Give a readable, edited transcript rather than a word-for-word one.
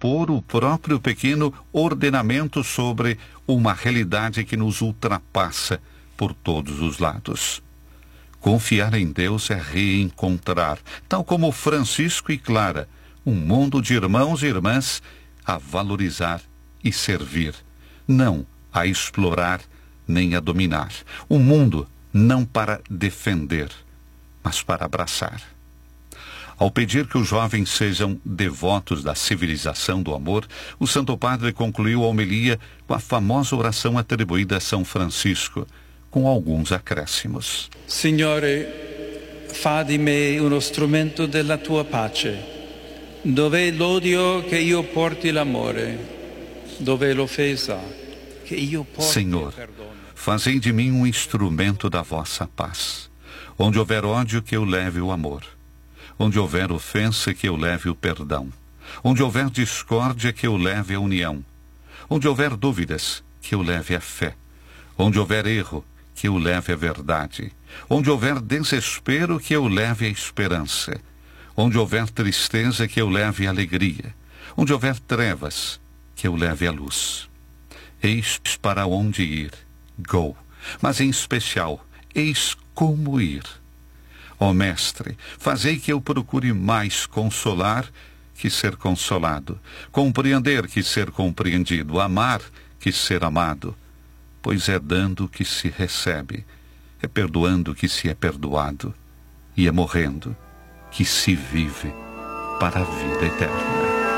impor o próprio pequeno ordenamento sobre uma realidade que nos ultrapassa por todos os lados. Confiar em Deus é reencontrar, tal como Francisco e Clara, um mundo de irmãos e irmãs a valorizar e servir, não a explorar nem a dominar. Um mundo não para defender, mas para abraçar. Ao pedir que os jovens sejam devotos da civilização do amor, o Santo Padre concluiu a homilia com a famosa oração atribuída a São Francisco, com alguns acréscimos. Signore, fa di me uno strumento della tua pace. Dov'è l'odio che io porti l'amore? Dov'è l'offesa che io porti Senhor, il perdono? fazei de mim um instrumento da vossa paz. Onde houver ódio, que eu leve o amor. Onde houver ofensa, que eu leve o perdão. Onde houver discórdia, que eu leve a união. Onde houver dúvidas, que eu leve a fé. Onde houver erro, que eu leve a verdade. Onde houver desespero, que eu leve a esperança. Onde houver tristeza, que eu leve a alegria. Onde houver trevas, que eu leve a luz. Eis para onde ir, go, mas em especial, eis como ir. Ó Mestre, fazei que eu procure mais consolar que ser consolado, compreender que ser compreendido, amar que ser amado, pois é dando que se recebe, é perdoando que se é perdoado, e é morrendo que se vive para a vida eterna.